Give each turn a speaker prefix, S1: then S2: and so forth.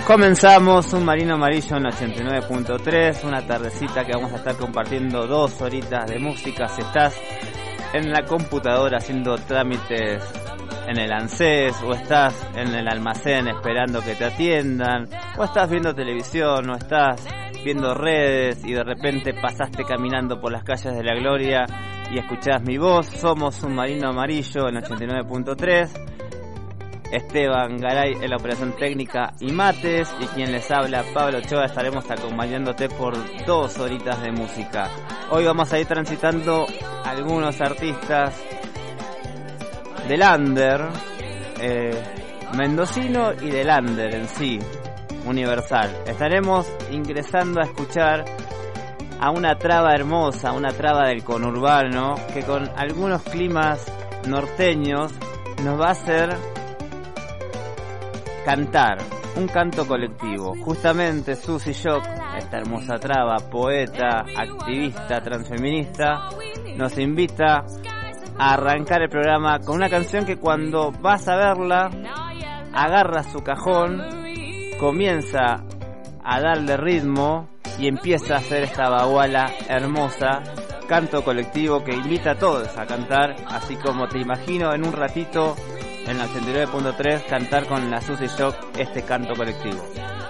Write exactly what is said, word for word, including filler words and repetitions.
S1: Comenzamos Submarino Amarillo en ochenta y nueve punto tres, una tardecita que vamos a estar compartiendo dos horitas de música. Si estás en la computadora haciendo trámites en el ANSES, o estás en el almacén esperando que te atiendan, o estás viendo televisión, o estás viendo redes y de repente pasaste caminando por las calles de la gloria y escuchás mi voz, somos Submarino Amarillo en ochenta y nueve punto tres. Esteban Garay en la operación técnica y mates, y quien les habla, Pablo Ochoa. Estaremos acompañándote por dos horitas de música. Hoy vamos a ir transitando algunos artistas del under eh, mendocino y del under en sí, universal. Estaremos ingresando a escuchar a una traba hermosa, una traba del conurbano, que con algunos climas norteños nos va a hacer cantar un canto colectivo. Justamente Susy Shock, esta hermosa traba, poeta, activista, transfeminista, nos invita a arrancar el programa con una canción que cuando vas a verla agarra su cajón, comienza a darle ritmo y empieza a hacer esta baguala hermosa, canto colectivo que invita a todos a cantar, así como te imagino en un ratito en la ochenta y nueve punto tres cantar con la Susy Shock este canto colectivo.